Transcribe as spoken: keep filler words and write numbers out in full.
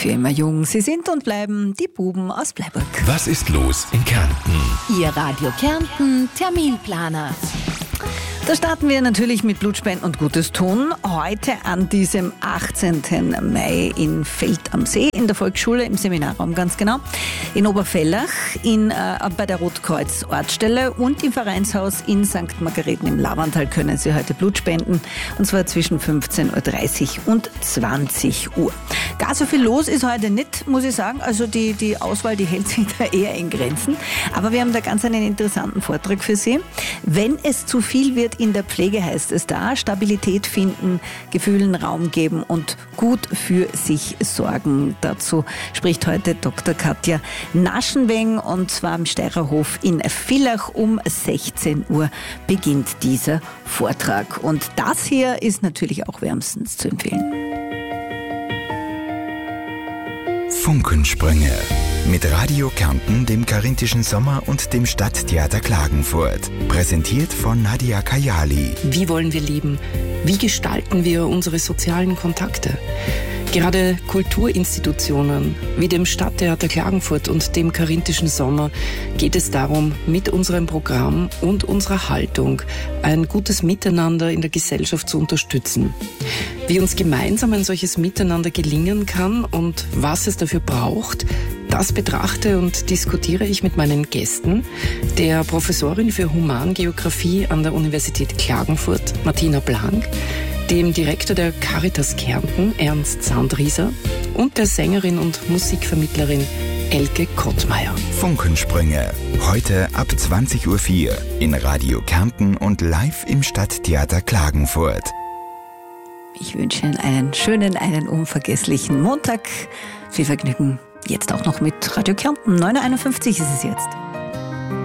für immer jung. Sie sind und bleiben die Buben aus Bleiburg. Was ist los in Kärnten? Ihr Radio Kärnten Terminplaner. Da starten wir natürlich mit Blutspenden und Gutes tun. Heute an diesem achtzehnten Mai in Feld am See, in der Volksschule, im Seminarraum ganz genau, in Oberfellach, in, äh, bei der Rotkreuz-Ortsstelle und im Vereinshaus in Sankt Margareten im Laverntal können Sie heute Blut spenden. Und zwar zwischen fünfzehn Uhr dreißig und zwanzig Uhr. Gar so viel los ist heute nicht, muss ich sagen. Also die, die Auswahl, die hält sich da eher in Grenzen. Aber wir haben da ganz einen interessanten Vortrag für Sie. Wenn es zu viel wird in der Pflege, heißt es da, Stabilität finden, Gefühlen Raum geben und gut für sich sorgen. Dazu spricht heute Doktor Katja Naschenweng und zwar am Steirerhof in Villach. Um sechzehn Uhr beginnt dieser Vortrag. Und das hier ist natürlich auch wärmstens zu empfehlen. Funkensprünge. Mit Radio Kärnten, dem Karinthischen Sommer und dem Stadttheater Klagenfurt. Präsentiert von Nadia Kayali. Wie wollen wir leben? Wie gestalten wir unsere sozialen Kontakte? Gerade Kulturinstitutionen wie dem Stadttheater Klagenfurt und dem Karinthischen Sommer geht es darum, mit unserem Programm und unserer Haltung ein gutes Miteinander in der Gesellschaft zu unterstützen. Wie uns gemeinsam ein solches Miteinander gelingen kann und was es dafür braucht, das betrachte und diskutiere ich mit meinen Gästen, der Professorin für Humangeographie an der Universität Klagenfurt, Martina Blank, dem Direktor der Caritas Kärnten, Ernst Sandrieser, und der Sängerin und Musikvermittlerin Elke Kottmeier. Funkensprünge. Heute ab zwanzig Uhr vier in Radio Kärnten und live im Stadttheater Klagenfurt. Ich wünsche Ihnen einen schönen, einen unvergesslichen Montag. Viel Vergnügen jetzt auch noch mit Radio Kärnten. neun Uhr einundfünfzig ist es jetzt.